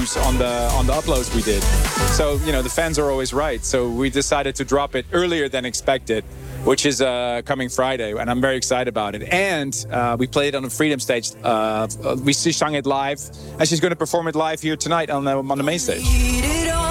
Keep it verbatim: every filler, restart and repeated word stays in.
views on the on the uploads we did. So, you know, the fans are always right. So we decided to drop it earlier than expected, which is uh, coming Friday, and I'm very excited about it. And uh, we played it on the Freedom stage. Uh, we she sung it live, and she's going to perform it live here tonight on the, on the main stage.